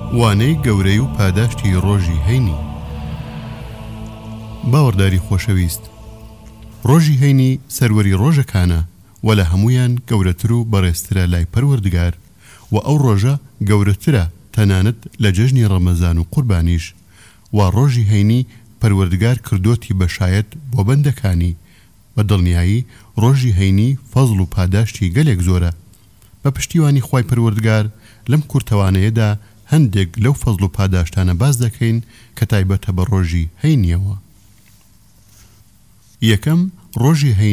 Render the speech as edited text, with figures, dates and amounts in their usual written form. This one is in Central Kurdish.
وانەی گەورەی و پاداشتی ڕۆژی هەینی. باوەڕداری خۆشەویست، ڕۆژی هەینی سەروەری ڕۆژەکانە و لە هەمویان گەورەتر و بەڕێزترە لای پەروەردگار و ئەو ڕۆژە گەورەترە تەنانەت لە جەژنی ڕەمەزان و قوربانیش. و ڕۆژی هەینی پەروەردگار کردوتی بەشایەت بۆ بەندەکانی. بە دڵنیایی ڕۆژی هەینی فەزڵ و پاداشتی گەلێک زۆرە. بە پشتیوانی خوای پەروەردگار لەم کورتەوانەیەدا هەندێک لەو فەزڵ و پاداشتانە باز دەکەین کە تایبەتە بە ڕۆژی هەینیەوە. یەکەم، ڕۆژی هەینی